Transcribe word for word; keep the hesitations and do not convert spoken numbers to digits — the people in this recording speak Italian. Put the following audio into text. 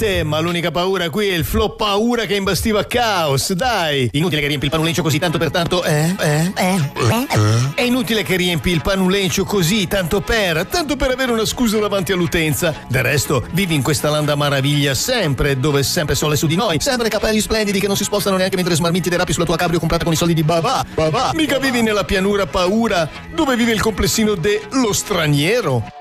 Te, ma l'unica paura qui è il flow paura che imbastiva caos, dai! Inutile che riempi il panulencio così tanto per tanto, eh? Eh? Eh? È inutile che riempi il panulencio così tanto per, tanto per avere una scusa davanti all'utenza. Del resto, vivi in questa landa maraviglia sempre, dove sempre sole su di noi, sempre capelli splendidi che non si spostano neanche mentre smarmiti dei rapi sulla tua cabrio comprata con i soldi di babà, babà. Mica vivi nella pianura paura, dove vive il complessino de lo straniero.